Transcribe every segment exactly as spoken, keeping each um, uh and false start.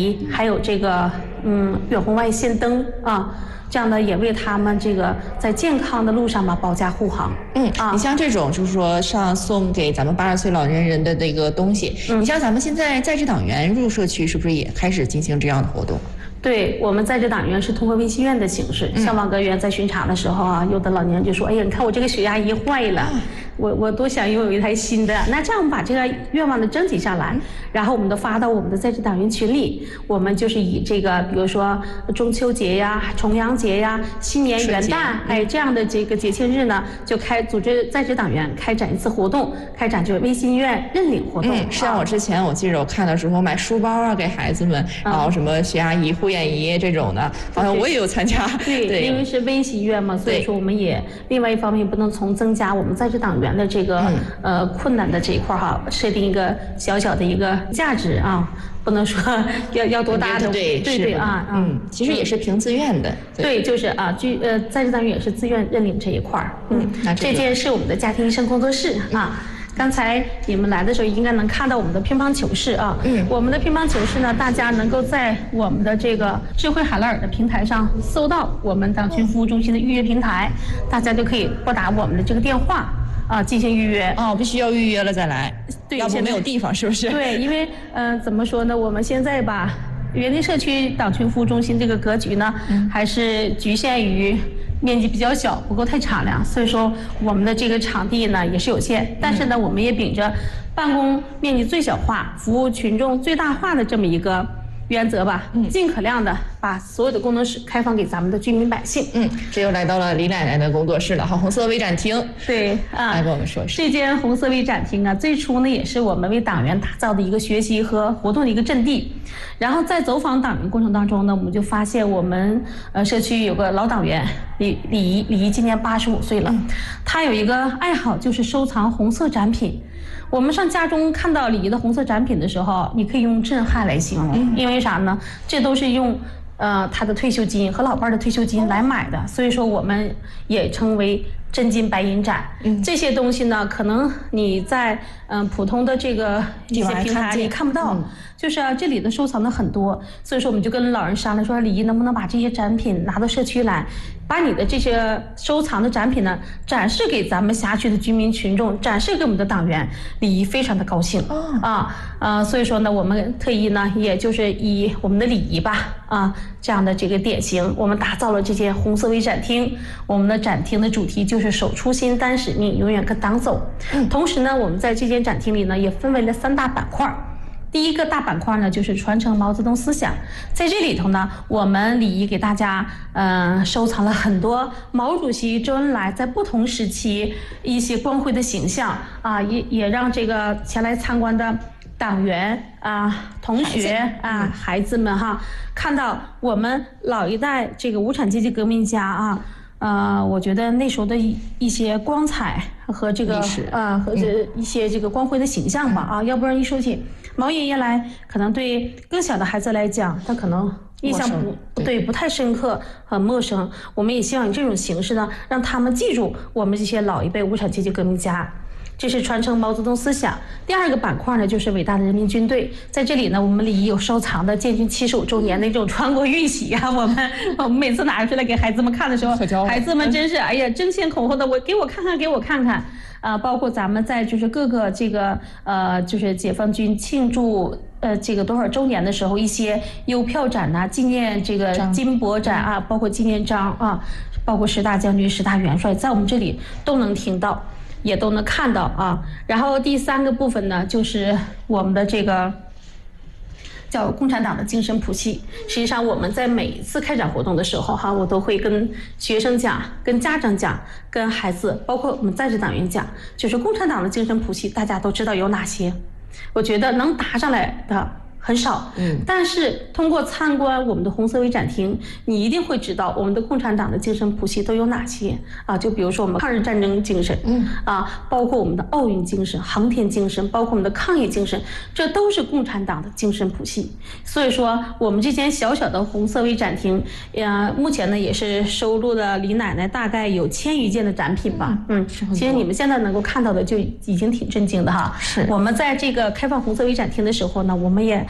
仪，还有这个嗯远红外线灯啊。这样呢，也为他们这个在健康的路上嘛保驾护航。 嗯啊，你像这种就是说上送给咱们八十岁老年人的这个东西，嗯、你像咱们现在在职党员入社区，是不是也开始进行这样的活动？ 对，我们在职党员是通过微信院的形式，像王阁员在巡查的时候啊，有的老年人就说：“哎呀，你看我这个血压仪坏了，我我多想拥有一台新的。”那这样我们把这个愿望呢征集下来，然后我们都发到我们的在职党员群里。我们就是以这个，比如说中秋节呀、重阳节呀、新年元旦，哎这样的这个节庆日呢，就开组织在职党员开展一次活动，开展就是微信院认领活动。 嗯，像我之前我记得我看的时候买书包啊给孩子们，然后什么血压仪、护眼仪这种的，好像我也有参加。 对，对因为是微信院嘛，所以说我们也另外一方面不能从增加我们在职党员的这个、嗯、呃困难的这一块哈，设定一个小小的一个价值啊。不能说要要多大的， 对对对啊， 嗯，其实也是凭自愿的， 对，就是啊，居呃在职党员也是自愿认领这一块儿，嗯，那这件是我们的家庭医生工作室啊。刚才你们来的时候应该能看到我们的乒乓球室啊，嗯，我们的乒乓球室呢，大家能够在我们的这个智慧海拉尔的平台上搜到我们党群服务中心的预约平台，大家就可以拨打我们的这个电话。啊，进行预约哦，必须要预约了再来， 对， 要不没有地方，是不是？ 对，因为嗯、呃，怎么说呢？我们现在吧，园林社区党群服务中心这个格局呢，嗯、还是局限于面积比较小，不够太敞亮，所以说我们的这个场地呢也是有限。但是呢，我们也秉着办公面积最小化、服务群众最大化的这么一个原则吧，嗯，尽可量的把所有的功能室开放给咱们的居民百姓。 嗯，这又来到了李奶奶的工作室了，哈，红色微展厅。 对啊， 来跟我们说一说。 这间红色微展厅啊，最初呢也是我们为党员打造的一个学习和活动的一个阵地。然后在走访党员过程当中呢，我们就发现我们呃社区有个老党员李李姨，李姨今年八十五岁了，她有一个爱好就是收藏红色展品。我们上家中看到李姨的红色展品的时候，你可以用震撼来形容，嗯、因为啥呢？这都是用呃她的退休金和老伴的退休金来买的，所以说我们也称为真金白银展。嗯、这些东西呢，可能你在嗯、呃、普通的这个一些平台你看不到。嗯就是啊，这里的收藏的很多，所以说我们就跟老人商量说，李姨能不能把这些展品拿到社区来，把你的这些收藏的展品呢展示给咱们辖区的居民群众，展示给我们的党员。李姨非常的高兴、哦、啊啊，所以说呢，我们特意呢，也就是以我们的李姨吧啊这样的这个典型，我们打造了这间红色微展厅。我们的展厅的主题就是守初心、担使命，永远跟党走。嗯、同时呢，我们在这间展厅里呢，也分为了三大板块。第一个大板块呢，就是传承毛泽东思想。在这里头呢，我们李姨给大家呃收藏了很多毛主席、周恩来在不同时期一些光辉的形象啊，也也让这个前来参观的党员啊、同学啊、孩子们哈，看到我们老一代这个无产阶级革命家啊。呃，我觉得那时候的一一些光彩和这个呃和这一些这个光辉的形象吧、嗯、啊，要不然一说起毛爷爷来，可能对更小的孩子来讲，他可能印象不对, 对不太深刻，很陌生。我们也希望以这种形式呢，让他们记住我们这些老一辈无产阶级革命家。这是传承毛泽东思想。第二个板块呢，就是伟大的人民军队。在这里呢，我们里有收藏的建军七十五周年的那种传国玉玺啊，我们我们每次拿出来给孩子们看的时候，孩子们真是哎呀争先恐后的，我给我看看，给我看看。啊、呃，包括咱们在就是各个这个呃，就是解放军庆祝呃这个多少周年的时候，一些邮票展呐、啊、纪念这个金箔展啊，包括纪念章啊，包括十大将军、十大元帅，在我们这里都能听到。也都能看到啊，然后第三个部分呢，就是我们的这个叫共产党的精神谱系。实际上我们在每一次开展活动的时候哈，我都会跟学生讲、跟家长讲、跟孩子，包括我们在职党员讲，就是共产党的精神谱系，大家都知道有哪些。我觉得能答上来的很少，嗯，但是通过参观我们的红色微展厅，你一定会知道我们的共产党的精神谱系都有哪些啊？就比如说我们抗日战争精神，嗯啊，包括我们的奥运精神、航天精神，包括我们的抗疫精神，这都是共产党的精神谱系。所以说，我们这间小小的红色微展厅，呃，目前呢也是收录了李奶奶大概有千余件的展品吧，嗯，嗯其实你们现在能够看到的就已经挺震惊的哈。是我们在这个开放红色微展厅的时候呢，我们也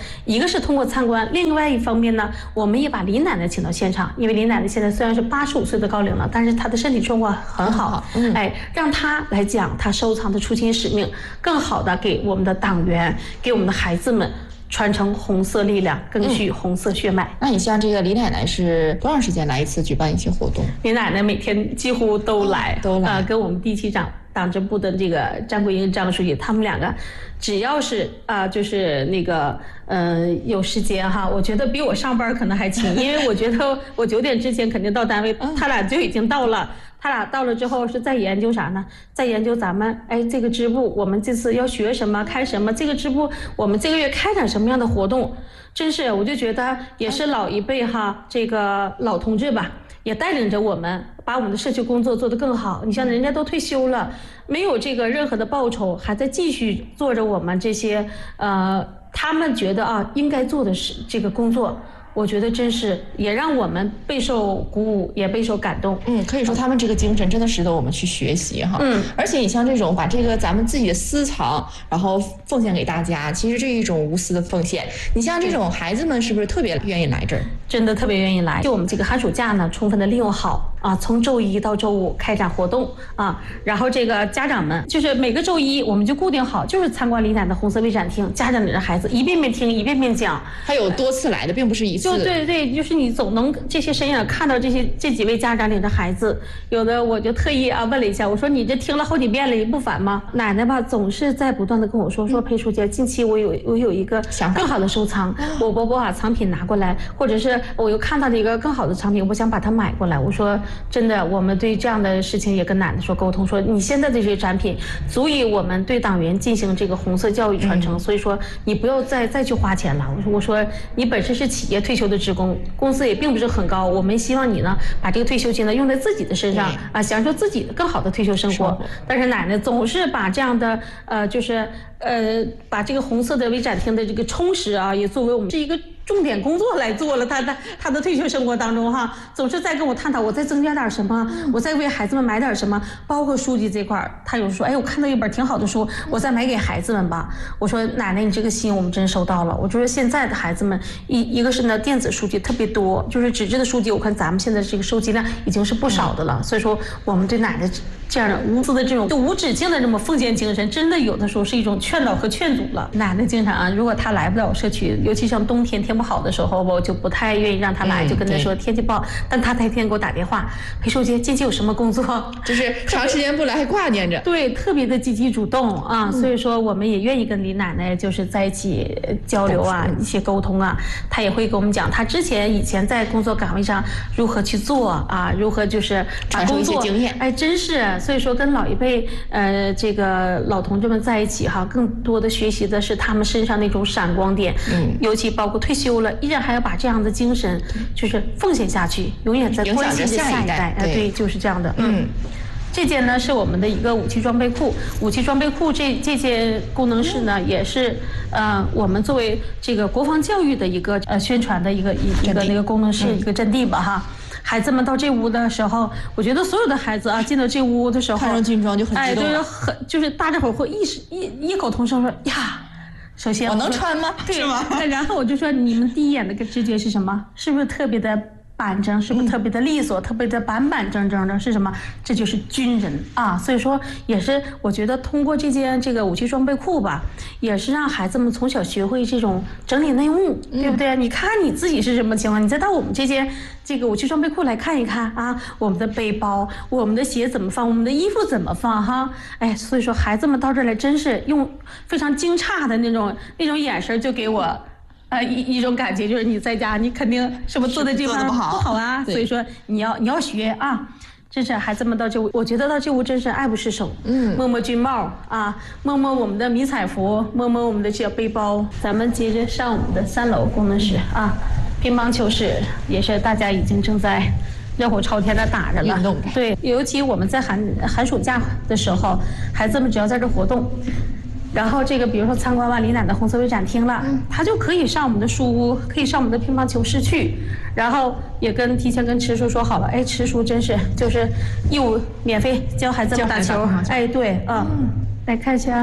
一个是通过参观，另外一方面呢，我们也把李奶奶请到现场，因为李奶奶现在虽然是八十五岁的高龄了，但是她的身体状况很好，嗯、哎，让她来讲她收藏的初心使命，更好的给我们的党员，给我们的孩子们传承红色力量，更续红色血脉。 嗯、那你像这个李奶奶是多长时间来一次举办一些活动？ 李奶奶每天几乎都来，哦、 都来， 呃，跟我们第七长党支部的这个张桂英张书记，他们两个只要是啊、呃，就是那个呃有时间哈，我觉得比我上班可能还勤，因为我觉得我九点之前肯定到单位，他俩就已经到了。他俩到了之后是在研究啥呢？在研究咱们哎这个支部我们这次要学什么开什么，这个支部我们这个月开展什么样的活动，真是我就觉得也是老一辈哈，这个老同志吧，也带领着我们把我们的社区工作做得更好。你像人家都退休了，没有这个任何的报酬，还在继续做着我们这些呃他们觉得啊应该做的是这个工作。我觉得真是也让我们备受鼓舞，也备受感动。 嗯，可以说他们这个精神真的值得我们去学习哈。嗯，而且你像这种把这个咱们自己的私藏，然后奉献给大家，其实这是一种无私的奉献。你像这种孩子们是不是特别愿意来这儿？ 真的特别愿意来。就我们这个寒暑假呢，充分的利用好啊，从周一到周五开展活动啊，然后这个家长们就是每个周一我们就固定好，就是参观李奶奶的红色微展厅，家长领着孩子一遍遍听，一遍遍讲。 还有多次来的，并不是一次。 就对对，就是你总能这些身影看到这些这几位家长领着孩子，有的我就特意啊问了一下，我说你这听了好几遍了，你不烦吗？奶奶吧总是在不断的跟我说说，裴书记，近期我有我有一个更好的收藏，我我我把藏品拿过来，或者是我又看到了一个更好的藏品，我想把它买过来。我说真的，我们对这样的事情也跟奶奶说沟通，说你现在的这些展品足以我们对党员进行这个红色教育传承，嗯、所以说你不要再再去花钱了。我说我说你本身是企业退休的职工，工资也并不是很高，我们希望你呢把这个退休金呢用在自己的身上啊，享受自己的更好的退休生活。但是奶奶总是把这样的呃就是呃把这个红色的微展厅的这个充实啊，也作为我们是一个重点工作来做了。他的他的退休生活当中哈，总是在跟我探讨，我再增加点什么，我再为孩子们买点什么，包括书籍这块，他有说，哎，我看到一本挺好的书，我再买给孩子们吧。我说奶奶，你这个心我们真收到了。我觉得现在的孩子们一一个是呢电子书籍特别多，就是纸质的书籍，我看咱们现在这个收集量已经是不少的了。所以说我们对奶奶这样的无私的这种就无止境的这么奉献精神，真的有的时候是一种劝导和劝阻了。奶奶经常啊，如果她来不了社区，尤其像冬天天不好的时候，我就不太愿意让她来，嗯、就跟她说天气不好，但她那天给我打电话，裴书记近期有什么工作， 就是长时间不来还挂念着， 对，特别的积极主动啊。嗯、所以说我们也愿意跟李奶奶就是在一起交流啊，一些沟通啊。她也会跟我们讲，她之前以前在工作岗位上如何去做啊，如何就是把工作经验， 哎，真是。所以说跟老一辈呃这个老同志们在一起哈，更多的学习的是他们身上那种闪光点，嗯，尤其包括退休了依然还要把这样的精神就是奉献下去，永远在关心着下一代。哎，对，就是这样的。嗯，这件呢是我们的一个武器装备库，武器装备库这这件功能室呢，也是呃我们作为这个国防教育的一个呃宣传的一个一一个那个功能室、嗯、一个阵地吧哈。孩子们到这屋的时候，我觉得所有的孩子啊进到这屋的时候， 看上军装就很激动， 哎，就是很就是大家伙会一时一异口同声说呀。首先我能穿吗？ 对是吗？ 然后我就说你们第一眼的个直觉是什么？是不是特别的板正？是不是特别的利索？嗯、特别的板板正正的？是什么？这就是军人啊！所以说也是我觉得通过这件这个武器装备库吧，也是让孩子们从小学会这种整理内务，嗯、对不对？你看你自己是什么情况，你再到我们这件这个武器装备库来看一看啊，我们的背包、我们的鞋怎么放，我们的衣服怎么放哈？哎，所以说孩子们到这儿来真是用非常惊诧的那种那种眼神就给我。呃，一一种感觉就是你在家，你肯定什么做的这方面不好啊，所以说你要你要学啊，真是孩子们到这屋，我觉得到这屋真是爱不释手。嗯，摸摸军帽啊，摸摸我们的迷彩服，摸摸我们的小背包。咱们接着上我们的三楼功能室啊，乒乓球室也是大家已经正在热火朝天的打着了。对，尤其我们在寒寒暑假的时候，孩子们只要在这活动。然后这个比如说参观完李奶奶红色微展厅了，嗯、他就可以上我们的书屋，可以上我们的乒乓球室去，然后也跟提前跟池叔说好了，哎，池叔真是就是义务免费教孩子们打球，哎，对啊，嗯、来看一下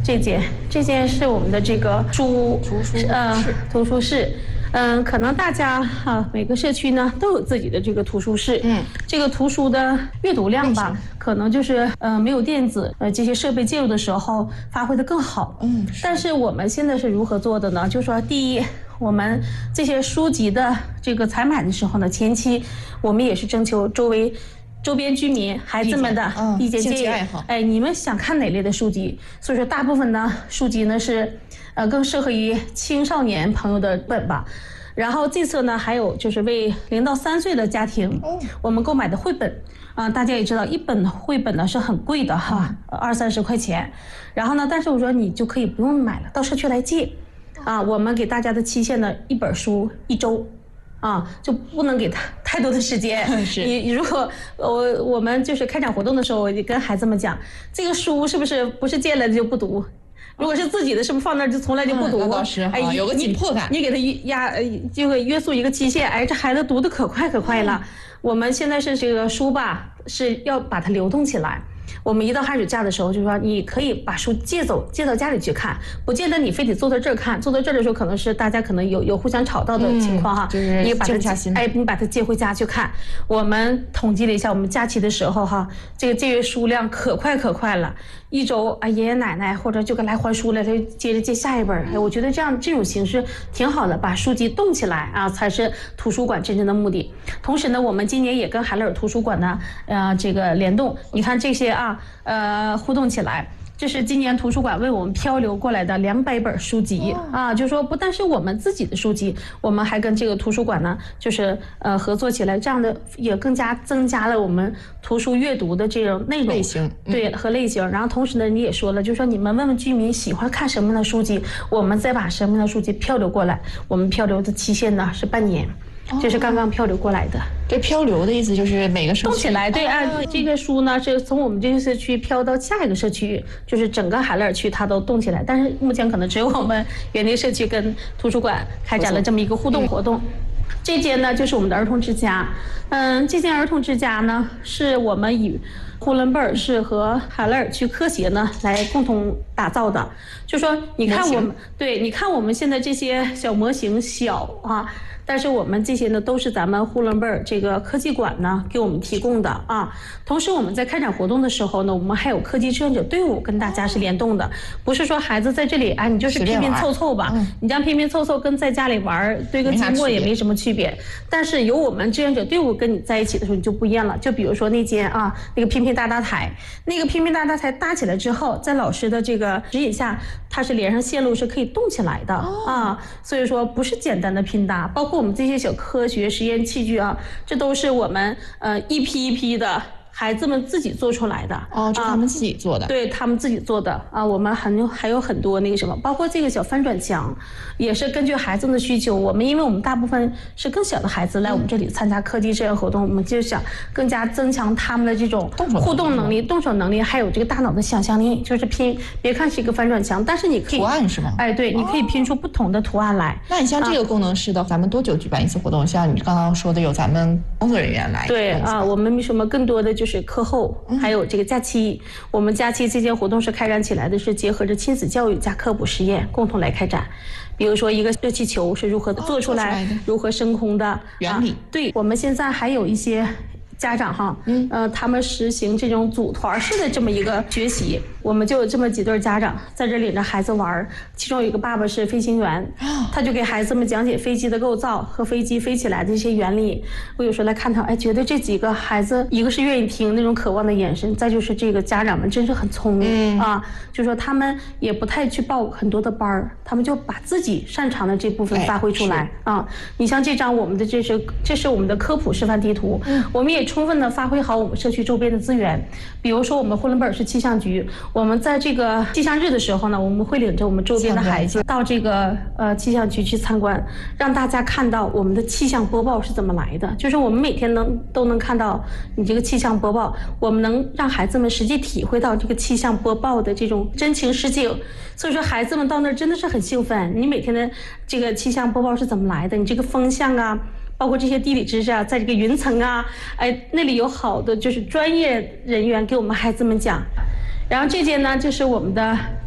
这间，这间是我们的这个书图书室呃图书室。嗯，可能大家哈、啊、每个社区呢都有自己的这个图书室， 嗯， 这个图书的阅读量吧，可能就是呃没有电子呃这些设备介入的时候发挥的更好， 嗯， 但是我们现在是如何做的呢？就是说，第一，我们这些书籍的这个采买的时候呢，前期我们也是征求周围周边居民孩子们的意见建议， 爱好， 哎，你们想看哪类的书籍？所以说，大部分呢书籍呢是，呃，更适合于青少年朋友的本吧。然后这次呢，还有就是为零到三岁的家庭，我们购买的绘本啊、呃，大家也知道，一本绘本呢是很贵的哈，二三十块钱。然后呢，但是我说你就可以不用买了，到社区来借，啊，我们给大家的期限呢，一本书一周。啊，就不能给他太多的时间。 是你如果我我们就是开展活动的时候，我就跟孩子们讲，这个书是不是不是借来的就不读？如果是自己的，是不是放那儿就从来就不读？ 嗯、是哎，有个紧迫感。 你, 你给他压就会约束一个期限，哎，这孩子读的可快可快了。嗯、我们现在是这个书吧，是要把它流动起来。我们一到寒暑假的时候，就说你可以把书借走，借到家里去看，不见得你非得坐在这儿看。坐在这儿的时候，可能是大家可能有有互相吵到的情况哈， 嗯、就是你把它哎， 你把它借回家去看。我们统计了一下，我们假期的时候哈，这个借阅书量可快可快了，一周啊，爷爷奶奶或者就该来还书了，他就接着借下一本。哎，我觉得这样这种形式挺好的，把书籍动起来啊，才是图书馆真正的目的。同时呢，我们今年也跟海乐尔图书馆呢，呃，这个联动，你看这些啊。呃，互动起来，这是今年图书馆为我们漂流过来的两百本书籍、哦、啊，就是说不但是我们自己的书籍，我们还跟这个图书馆呢，就是呃合作起来，这样的也更加增加了我们图书阅读的这种内容类型， 嗯、对和类型。然后同时呢，你也说了，就是说你们问问居民喜欢看什么样的书籍，我们再把什么样的书籍漂流过来。我们漂流的期限呢是半年。这是刚刚漂流过来的。 这漂流的意思就是每个社区动起来，对啊，这个书呢是从我们这个社区飘到下一个社区，就是整个海乐尔区它都动起来。但是目前可能只有我们园林社区跟图书馆开展了这么一个互动活动。这间呢就是我们的儿童之家，嗯，这间儿童之家呢是我们与呼伦贝尔市和海乐尔区科协呢来共同打造的。就说你看我们，对，你看我们现在这些小模型小啊。但是我们这些呢，都是咱们呼伦贝尔这个科技馆呢给我们提供的啊。同时我们在开展活动的时候呢，我们还有科技志愿者队伍跟大家是联动的，不是说孩子在这里啊，你就是拼拼凑凑吧，嗯、你这样拼拼凑凑跟在家里玩堆个积木也没什么区别。但是有我们志愿者队伍跟你在一起的时候，你就不一样了。就比如说那间啊，那个拼拼搭搭台，那个拼拼搭搭台搭起来之后，在老师的这个指引下，它是连上线路是可以动起来的、哦、啊。所以说不是简单的拼搭，包括我们这些小科学实验器具啊，这都是我们呃一批一批的孩子们自己做出来的哦，这是他们自己做的、 啊，对他们自己做的啊。我们很还有很多那个什么，包括这个小翻转墙，也是根据孩子的需求。我们因为我们大部分是更小的孩子来我们这里参加科技志愿活动，我们就想更加增强他们的这种互动能力、动手能力，还有这个大脑的想象力。就是拼，别看是一个翻转墙，但是你可以图案是吗？ 哎，对，你可以拼出不同的图案来。 那你像这个功能是的，咱们多久举办一次活动？像你刚刚说的，有咱们工作人员来。 对啊，我们什么更多的就是课后，还有这个假期。嗯、我们假期这件活动是开展起来的，是结合着亲子教育加科普实验共同来开展。比如说一个热气球是如何做出来，哦、出来如何升空的原理。 啊、对，我们现在还有一些家长哈，嗯，呃，他们实行这种组团式的这么一个学习，我们就有这么几对家长在这领着孩子玩，其中有一个爸爸是飞行员，他就给孩子们讲解飞机的构造和飞机飞起来的一些原理。我有时候来看他，哎，觉得这几个孩子，一个是愿意听那种渴望的眼神，再就是这个家长们真是很聪明、嗯、啊，就说他们也不太去报很多的班儿，他们就把自己擅长的这部分发挥出来、哎、啊。你像这张我们的这是这是我们的科普示范地图，嗯，我们也充分的发挥好我们社区周边的资源，比如说我们呼伦贝尔市气象局，我们在这个气象日的时候呢，我们会领着我们周边的孩子到这个呃气象局去参观，让大家看到我们的气象播报是怎么来的，就是我们每天能都能看到你这个气象播报，我们能让孩子们实际体会到这个气象播报的这种真情实景，所以说孩子们到那儿真的是很兴奋。你每天的这个气象播报是怎么来的？你这个风向啊，包括这些地理知识啊，在这个云层啊，哎，那里有好的就是专业人员给我们孩子们讲。然后这间呢，就是我们的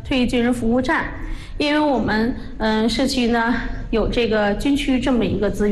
退役军人服务站，因为我们嗯、呃、社区呢有这个军区这么一个资源。